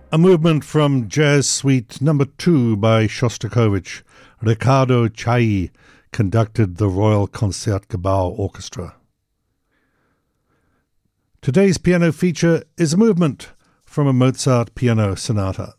A movement from Jazz Suite No. 2 by Shostakovich. Riccardo Chailly conducted the Royal Concertgebouw Orchestra. Today's piano feature is a movement from a Mozart piano sonata.